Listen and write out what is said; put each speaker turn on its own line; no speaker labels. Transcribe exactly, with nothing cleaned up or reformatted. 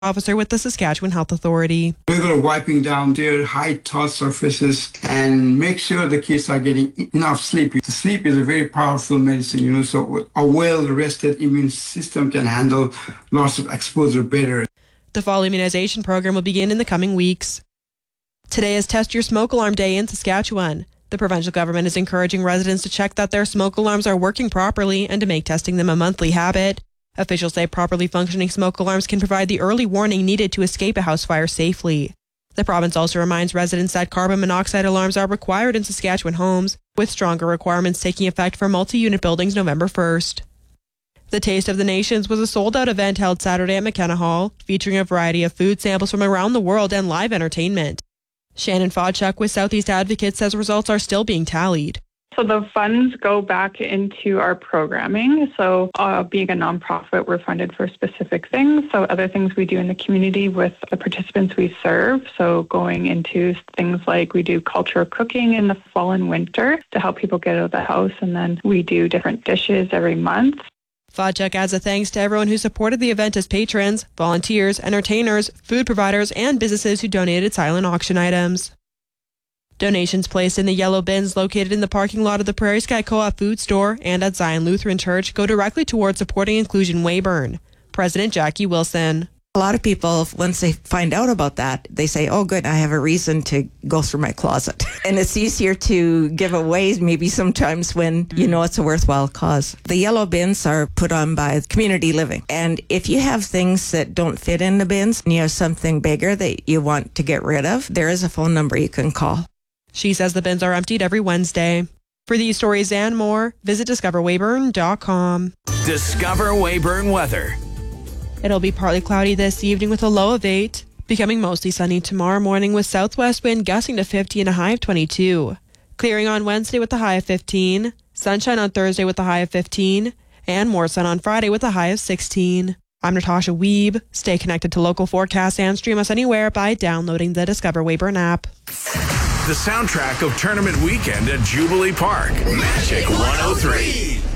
officer with the Saskatchewan Health Authority.
Regular wiping down their high touch surfaces and make sure the kids are getting enough sleep. Sleep is a very powerful medicine, you know, so a well-rested immune system can handle loss of exposure better.
The fall immunization program will begin in the coming weeks. Today is Test Your Smoke Alarm Day in Saskatchewan. The provincial government is encouraging residents to check that their smoke alarms are working properly and to make testing them a monthly habit. Officials say properly functioning smoke alarms can provide the early warning needed to escape a house fire safely. The province also reminds residents that carbon monoxide alarms are required in Saskatchewan homes, with stronger requirements taking effect for multi-unit buildings November first. The Taste of the Nations was a sold-out event held Saturday at McKenna Hall, featuring a variety of food samples from around the world and live entertainment. Shannon Fodchuk with Southeast Advocates says results are still being tallied.
So the funds go back into our programming. So uh, being a nonprofit, we're funded for specific things. So other things we do in the community with the participants we serve. So going into things like we do culture cooking in the fall and winter to help people get out of the house. And then we do different dishes every month.
Fodchuk adds a thanks to everyone who supported the event as patrons, volunteers, entertainers, food providers, and businesses who donated silent auction items. Donations placed in the yellow bins located in the parking lot of the Prairie Sky Co-op food store and at Zion Lutheran Church go directly towards supporting Inclusion Weyburn. President Jackie Wilson.
A lot of people, once they find out about that, they say, oh, good, I have a reason to go through my closet. And it's easier to give away maybe sometimes when you know it's a worthwhile cause. The yellow bins are put on by Community Living. And if you have things that don't fit in the bins and you have something bigger that you want to get rid of, there is a phone number you can call.
She says the bins are emptied every Wednesday. For these stories and more, visit discover weyburn dot com.
Discover Weyburn weather.
It'll be partly cloudy this evening with a low of eight, becoming mostly sunny tomorrow morning with southwest wind gusting to fifty and a high of twenty-two. Clearing on Wednesday with a high of fifteen, sunshine on Thursday with a high of fifteen, and more sun on Friday with a high of sixteen. I'm Natasha Weeb. Stay connected to local forecasts and stream us anywhere by downloading the Discover Weyburn app.
The soundtrack of Tournament Weekend at Jubilee Park. Magic one oh three.